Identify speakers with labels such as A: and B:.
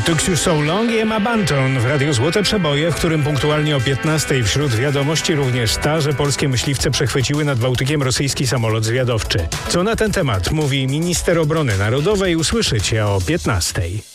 A: It Took You So Long i Emma Bunton w Radiu Złote Przeboje, w którym punktualnie o 15:00 wśród wiadomości również ta, że polskie myśliwce przechwyciły nad Bałtykiem rosyjski samolot zwiadowczy. Co na ten temat mówi minister obrony narodowej, usłyszycie o 15:00.